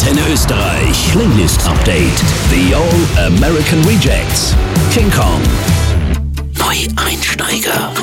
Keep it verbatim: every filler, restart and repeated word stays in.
Antenne Österreich. Playlist Update. The All American Rejects. King Kong. Neueinsteiger.